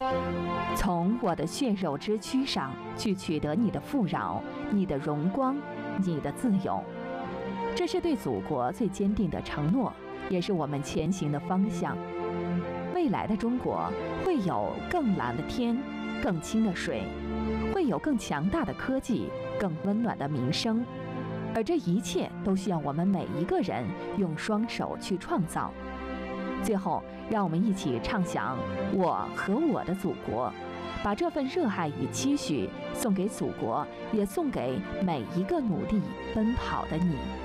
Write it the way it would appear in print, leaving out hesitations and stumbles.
从我的血肉之躯上去取得你的富饶、你的荣光、你的自由。这是对祖国最坚定的承诺，也是我们前行的方向。未来的中国会有更蓝的天、更清的水，会有更强大的科技、更温暖的民生，而这一切都需要我们每一个人用双手去创造。最后，让我们一起唱响《我和我的祖国》，把这份热爱与期许送给祖国，也送给每一个努力奔跑的你。